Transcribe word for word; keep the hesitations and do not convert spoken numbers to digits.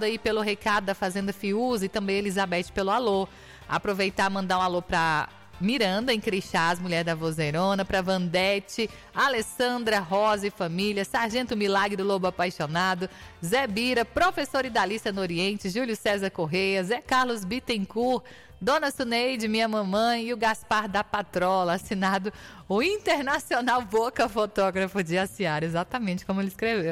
Obrigado aí pelo recado da Fazenda Fiuza e também Elizabeth pelo alô. Aproveitar e mandar um alô pra Miranda, em Crixás, mulher da vozeirona, pra Vandete, Alessandra, Rosa e família, Sargento Milagre do Lobo Apaixonado, Zé Bira, Professor Idalista no Oriente, Júlio César Correia, Zé Carlos Bittencourt, Dona Suneide, minha mamãe, e o Gaspar da Patrola, assinado o Internacional Boca, fotógrafo de Aciara, exatamente como ele escreveu.